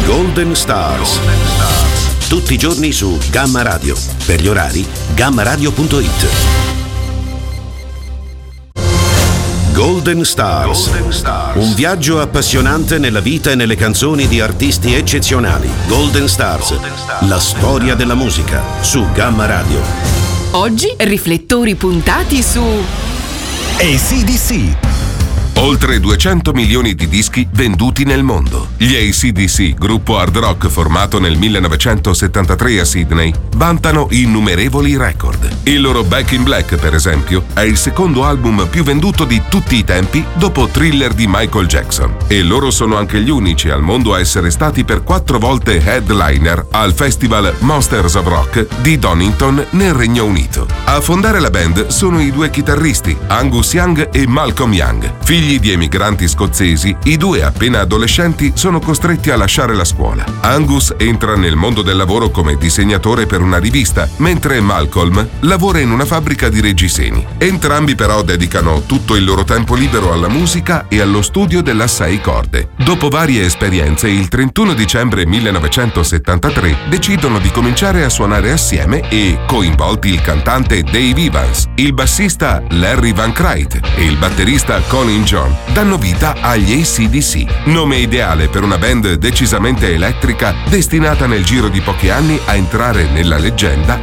Golden Stars. Tutti i giorni su Gamma Radio. Per gli orari, gammaradio.it. Golden Stars. Un viaggio appassionante nella vita e nelle canzoni di artisti eccezionali. Golden Stars. La storia della musica su Gamma Radio. Oggi riflettori puntati su AC/DC. Oltre 200 milioni di dischi venduti nel mondo. Gli AC/DC, gruppo hard rock formato nel 1973 a Sydney, vantano innumerevoli record. Il loro Back in Black, per esempio, è il secondo album più venduto di tutti i tempi dopo Thriller di Michael Jackson. E loro sono anche gli unici al mondo a essere stati per 4 volte headliner al festival Monsters of Rock di Donington nel Regno Unito. A fondare la band sono i due chitarristi, Angus Young e Malcolm Young. Figli di emigranti scozzesi, i due appena adolescenti sono costretti a lasciare la scuola. Angus entra nel mondo del lavoro come disegnatore per una rivista, mentre Malcolm lavora in una fabbrica di reggiseni. Entrambi però dedicano tutto il loro tempo libero alla musica e allo studio della 6 corde. Dopo varie esperienze, il 31 dicembre 1973 decidono di cominciare a suonare assieme e, coinvolti il cantante Dave Evans, il bassista Larry Van Cryt e il batterista Colin John, danno vita agli AC/DC, nome ideale per una band decisamente elettrica destinata nel giro di pochi anni a entrare nella leggenda